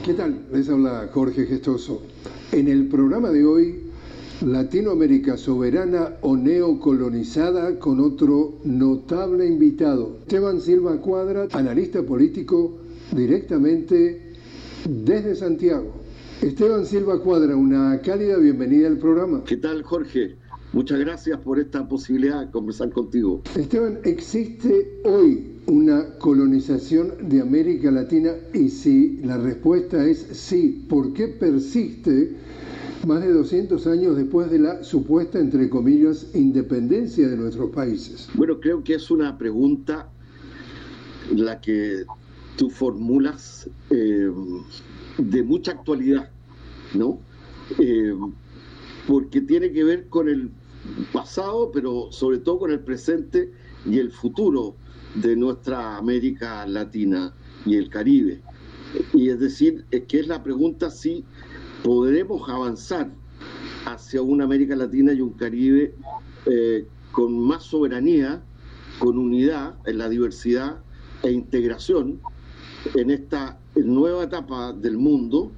¿Qué tal? Les habla Jorge Gestoso. En el programa de hoy, Latinoamérica soberana o neocolonizada, con otro notable invitado, Esteban Silva Cuadra, analista político directamente desde Santiago. Esteban Silva Cuadra, una cálida bienvenida al programa. ¿Qué tal, Jorge? Muchas gracias por esta posibilidad de conversar contigo. Esteban, ¿existe hoy una colonización de América Latina? Y si la respuesta es sí, ¿por qué persiste más de 200 años después de la supuesta, entre comillas, independencia de nuestros países? Bueno, creo que es una pregunta la que tú formulas de mucha actualidad, ¿no? Porque tiene que ver con el pasado, pero sobre todo con el presente y el futuro de nuestra América Latina y el Caribe. Y es decir, es que es la pregunta si podremos avanzar hacia una América Latina y un Caribe con más soberanía, con unidad en la diversidad e integración en esta nueva etapa del mundo,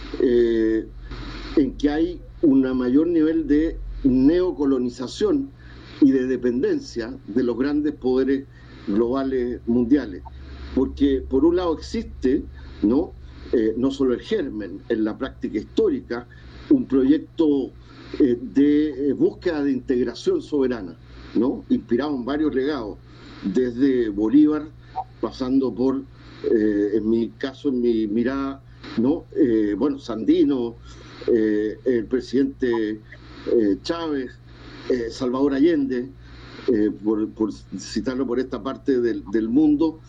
en que hay un mayor nivel de neocolonización y de dependencia de los grandes poderes globales mundiales. Porque por un lado existe, no solo el germen en la práctica histórica, un proyecto de búsqueda de integración soberana, ¿no? Inspirado en varios legados, desde Bolívar, pasando por, en mi caso, en mi mirada, ¿no? Sandino, el presidente Chávez, Salvador Allende, por citarlo por esta parte del mundo,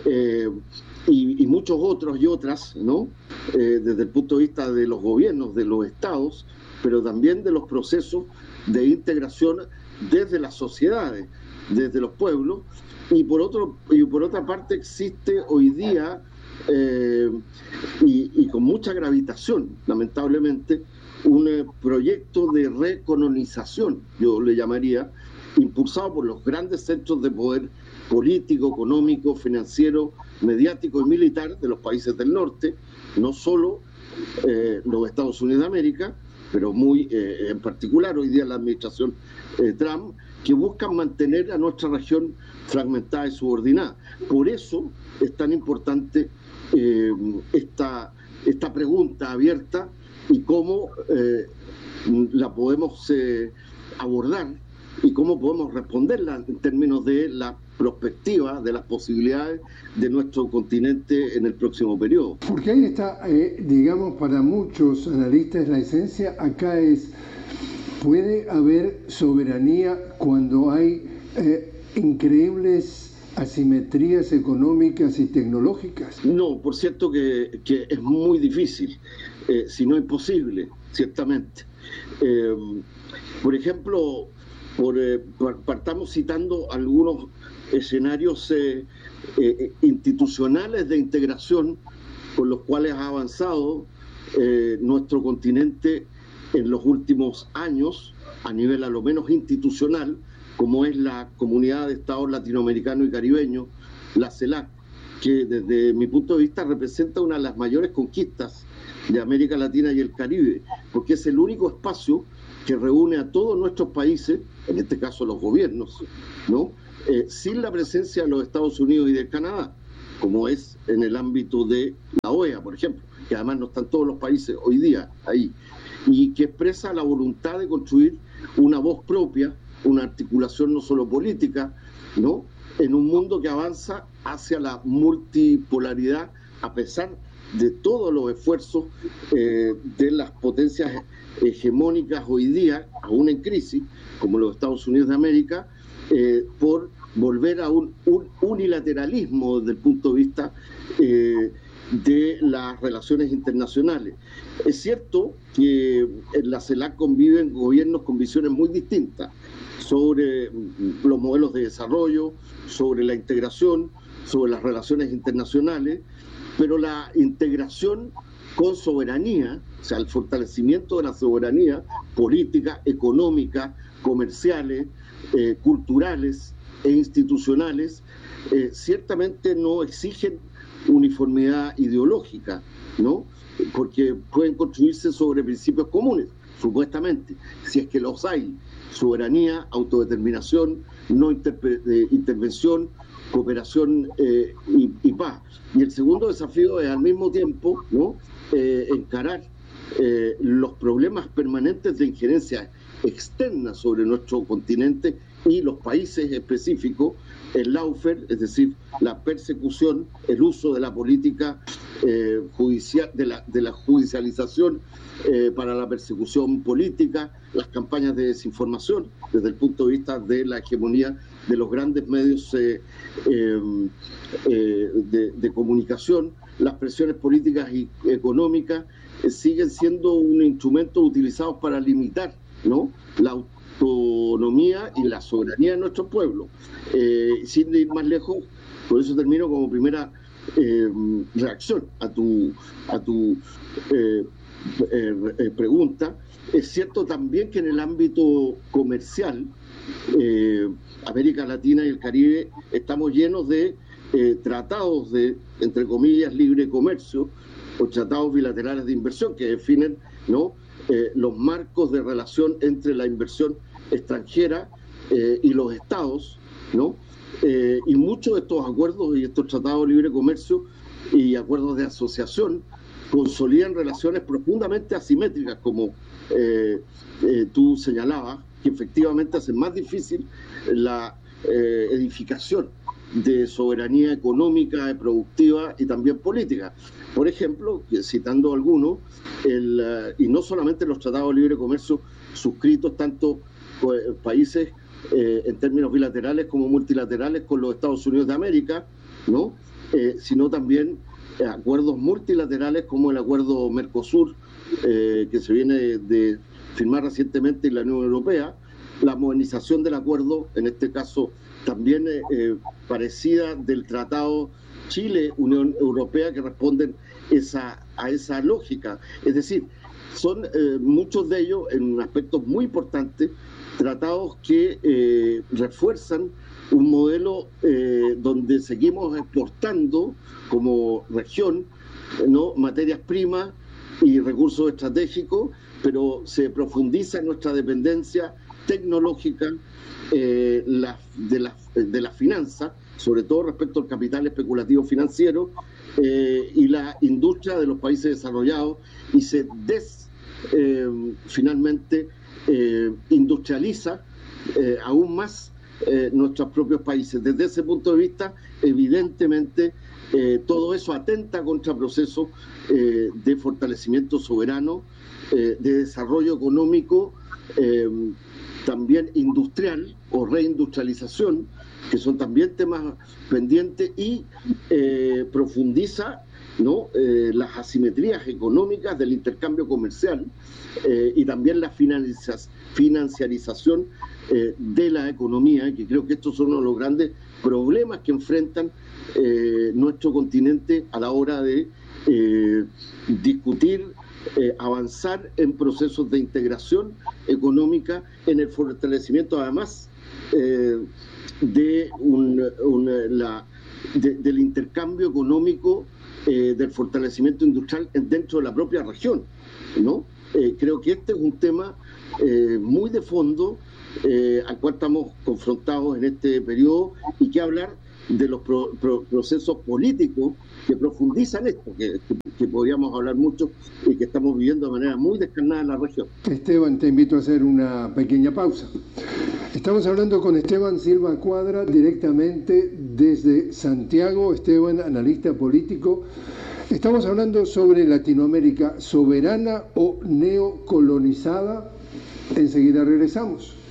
y muchos otros y otras, ¿no? Desde el punto de vista de los gobiernos, de los estados, pero también de los procesos de integración desde las sociedades, desde los pueblos, y por otra parte existe hoy día, y con mucha gravitación, lamentablemente, un proyecto de recolonización, yo le llamaría, impulsado por los grandes centros de poder político, económico, financiero, mediático y militar de los países del norte, no solo los Estados Unidos de América, pero muy en particular hoy día la administración Trump, que buscan mantener a nuestra región fragmentada y subordinada. Por eso es tan importante esta pregunta abierta y cómo la podemos abordar y cómo podemos responderla en términos de la perspectiva, de las posibilidades de nuestro continente en el próximo periodo. Porque ahí está, digamos, para muchos analistas la esencia acá es, ¿puede haber soberanía cuando hay increíbles asimetrías económicas y tecnológicas? No, por cierto que es muy difícil, si no imposible, ciertamente. Por ejemplo, partamos citando algunos escenarios institucionales de integración con los cuales ha avanzado nuestro continente en los últimos años, a nivel a lo menos institucional, como es la Comunidad de Estados Latinoamericanos y Caribeños, la CELAC, que desde mi punto de vista representa una de las mayores conquistas de América Latina y el Caribe, porque es el único espacio que reúne a todos nuestros países, en este caso los gobiernos, ¿no? Sin la presencia de los Estados Unidos y de Canadá, como es en el ámbito de la OEA, por ejemplo, que además no están todos los países hoy día ahí, y que expresa la voluntad de construir una voz propia, una articulación no solo política, ¿no?, en un mundo que avanza hacia la multipolaridad, a pesar de todos los esfuerzos de las potencias hegemónicas hoy día, aún en crisis, como los Estados Unidos de América, por volver a un unilateralismo desde el punto de vista de las relaciones internacionales. Es cierto que en la CELAC conviven gobiernos con visiones muy distintas sobre los modelos de desarrollo, sobre la integración, sobre las relaciones internacionales, pero la integración con soberanía, o sea, el fortalecimiento de la soberanía política, económica, comerciales, culturales e institucionales, ciertamente no exigen uniformidad ideológica, ¿no? Porque pueden construirse sobre principios comunes, supuestamente, si es que los hay: soberanía, autodeterminación, no intervención, cooperación y paz. Y el segundo desafío es al mismo tiempo, ¿no?, encarar los problemas permanentes de injerencia externa sobre nuestro continente y los países específicos, el lawfare, es decir, la persecución, el uso de la política judicial, de la judicialización para la persecución política, las campañas de desinformación desde el punto de vista de la hegemonía de los grandes medios de comunicación. Las presiones políticas y económicas siguen siendo un instrumento utilizado para limitar, ¿no?, la autonomía y la soberanía de nuestro pueblo. Sin ir más lejos, por eso termino como primera reacción a tu pregunta. Es cierto también que en el ámbito comercial, América Latina y el Caribe estamos llenos de tratados de, entre comillas, libre comercio, o tratados bilaterales de inversión que definen, ¿no?, los marcos de relación entre la inversión extranjera y los estados, ¿no? Y muchos de estos acuerdos y estos tratados de libre comercio y acuerdos de asociación consolidan relaciones profundamente asimétricas, como tú señalabas, que efectivamente hacen más difícil la edificación de soberanía económica, productiva y también política. Por ejemplo, citando algunos, y no solamente los tratados de libre comercio suscritos tanto países en términos bilaterales como multilaterales con los Estados Unidos de América, ¿no?, sino también acuerdos multilaterales como el acuerdo Mercosur, que se viene de firmar recientemente en la Unión Europea, la modernización del acuerdo, en este caso también parecida del Tratado Chile-Unión Europea, que responden a esa lógica. Es decir, son muchos de ellos, en aspectos muy importantes, tratados que refuerzan un modelo donde seguimos exportando como región, ¿no?, materias primas y recursos estratégicos, pero se profundiza en nuestra dependencia tecnológica de la finanza, sobre todo respecto al capital especulativo financiero y la industria de los países desarrollados, y se finalmente industrializa aún más nuestros propios países. Desde ese punto de vista, evidentemente, todo eso atenta contra procesos de fortalecimiento soberano, de desarrollo económico, también industrial o reindustrialización, que son también temas pendientes, y profundiza, ¿no?, las asimetrías económicas del intercambio comercial y también la financiarización de la economía, que creo que estos son uno de los grandes problemas que enfrentan nuestro continente a la hora de discutir, avanzar en procesos de integración económica, en el fortalecimiento además del intercambio económico, del fortalecimiento industrial dentro de la propia región, ¿no? Creo que este es un tema muy de fondo al cual estamos confrontados en este periodo, y que hablar de los procesos políticos que profundizan esto, que podríamos hablar mucho y que estamos viviendo de manera muy descarnada en la región. Esteban, te invito a hacer una pequeña pausa. Estamos hablando con Esteban Silva Cuadra directamente desde Santiago. Esteban, analista político. Estamos hablando sobre Latinoamérica, soberana o neocolonizada. Enseguida regresamos.